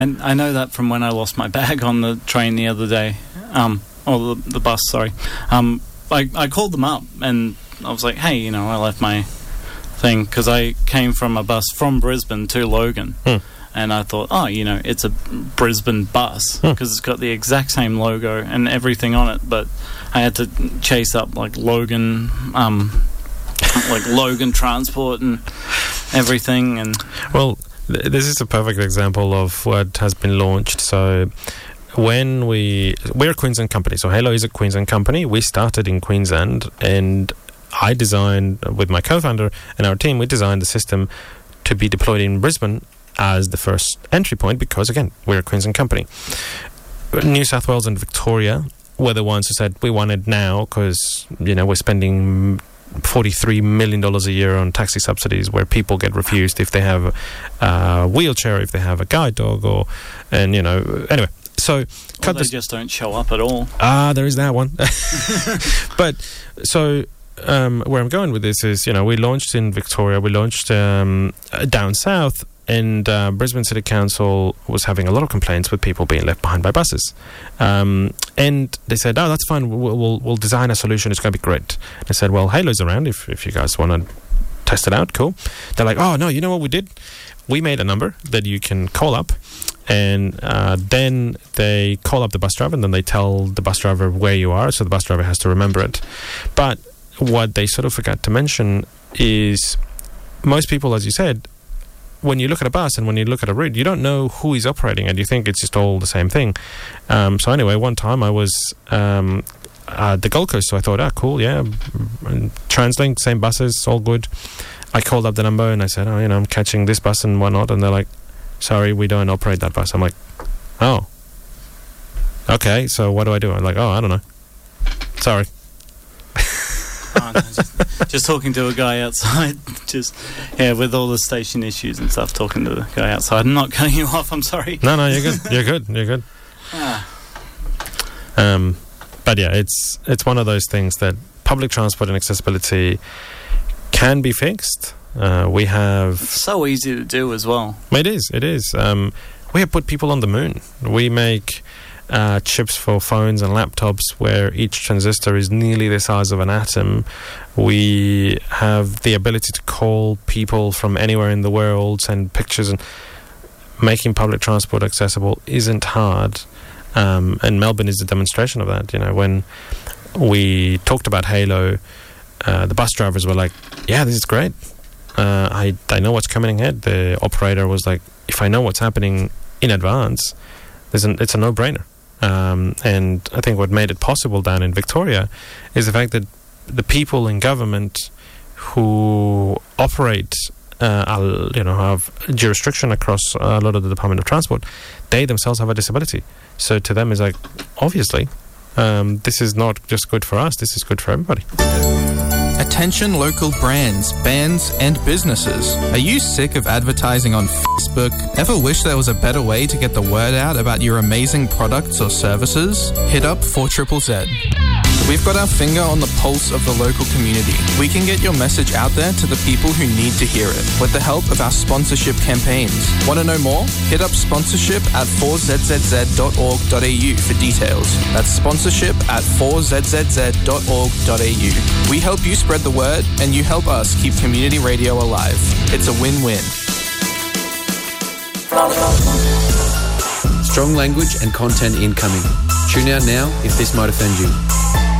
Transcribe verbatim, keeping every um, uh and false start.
And I know that from when I lost my bag on the train the other day, um, or the, the bus, sorry. Um, I, I called them up and I was like, hey, you know, I left my thing, because I came from a bus from Brisbane to Logan. Hmm. And I thought, oh, you know, it's a Brisbane bus, because hmm. it's got the exact same logo and everything on it. But I had to chase up like Logan, um, like Logan Transport and everything. And well, th- this is a perfect example of what has been launched. So when we we're a Queensland company, so Halo is a Queensland company. We started in Queensland, and I designed with my co-founder and our team. We designed the system to be deployed in Brisbane as the first entry point, because again, we're a Queensland company. New South Wales and Victoria were the ones who said we want it now, because you know we're spending forty-three million dollars a year on taxi subsidies, where people get refused if they have a wheelchair, if they have a guide dog, or and you know anyway. So well, cut they this, just don't show up at all. Ah, there is that one. But so. Um, where I'm going with this is, you know, we launched in Victoria, we launched um, down south, and uh, Brisbane City Council was having a lot of complaints with people being left behind by buses. Um, and they said, oh, that's fine, we'll, we'll, we'll design a solution, it's going to be great. I said, well, Halo's around if, if you guys want to test it out, cool. They're like, oh, no, you know what we did? We made a number that you can call up, and uh, then they call up the bus driver, and then they tell the bus driver where you are, so the bus driver has to remember it. But what they sort of forgot to mention is most people, as you said, when you look at a bus and when you look at a route, you don't know who is operating it. You think it's just all the same thing. Um, so anyway, one time I was um, at the Gold Coast, so I thought, ah, cool, yeah, TransLink, same buses, all good. I called up the number and I said, oh, you know, I'm catching this bus and whatnot, and they're like, sorry, we don't operate that bus. I'm like, oh, okay, so what do I do? I'm like, oh, I don't know. Sorry. Oh, no, just, just talking to a guy outside, just yeah, with all the station issues and stuff. Talking to the guy outside. I'm not cutting you off. I'm sorry. No, no, you're good. You're good. You're good. Ah. Um, but yeah, it's it's one of those things that public transport and accessibility can be fixed. Uh, we have it's so easy to do as well. It is. It is. Um, we have put people on the moon. We make Uh, chips for phones and laptops where each transistor is nearly the size of an atom. We have the ability to call people from anywhere in the world, send pictures, and making public transport accessible isn't hard. Um, and Melbourne is a demonstration of that. You know, when we talked about Halo, uh, the bus drivers were like, yeah, this is great. Uh, I, I know what's coming ahead. The operator was like, if I know what's happening in advance, there's an, it's a no-brainer. Um, and I think what made it possible down in Victoria is the fact that the people in government who operate, uh, you know, have jurisdiction across a lot of the Department of Transport, they themselves have a disability. So to them, it's like, obviously, um, this is not just good for us, this is good for everybody. Attention local brands, bands and businesses. Are you sick of advertising on Facebook? Ever wish there was a better way to get the word out about your amazing products or services? Hit up four Z Z Z. We've got our finger on the pulse of the local community. We can get your message out there to the people who need to hear it with the help of our sponsorship campaigns. Want to know more? Hit up sponsorship at four z z z dot org dot a u for details. That's sponsorship at four z z z dot org dot a u. We help you spread the word and you help us keep community radio alive. It's a win-win. Strong language and content incoming. Tune out now if this might offend you.